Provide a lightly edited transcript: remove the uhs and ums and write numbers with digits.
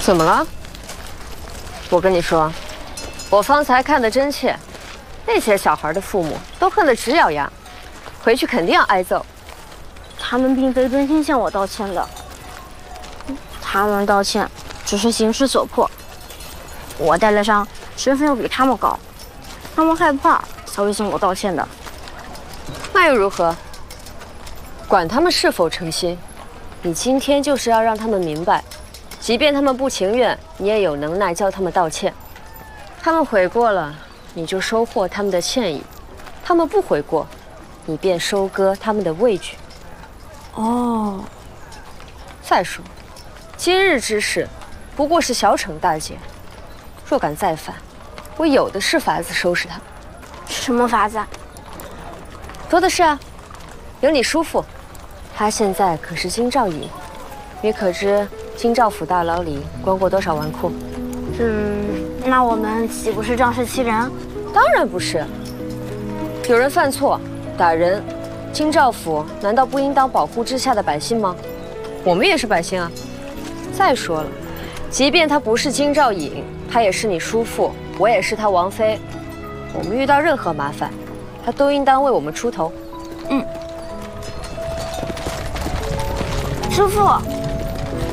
怎么了？我跟你说，我方才看得真切，那些小孩的父母都恨得直咬牙，回去肯定要挨揍。 他们并非真心向我道歉的，他们道歉只是形势所迫。我带了伤，身份又比他们高，他们害怕才会向我道歉的。 那又如何？管他们是否诚心，你今天就是要让他们明白，即便他们不情愿，你也有能耐叫他们道歉。他们悔过了，你就收获他们的歉意；他们不悔过，你便收割他们的畏惧。 哦。 再说，今日之事不过是小惩大戒，若敢再犯，我有的是法子收拾他。 什么法子啊？ 多的是啊，有你叔父，他现在可是京兆尹，你可知京兆府大牢里关过多少纨绔？ 那我们岂不是仗势欺人？ 当然不是。有人犯错打人，京兆府难道不应当保护治下的百姓吗？我们也是百姓啊。再说了，即便他不是京兆尹，他也是你叔父，我也是他王妃。我们遇到任何麻烦，他都应当为我们出头。 叔父。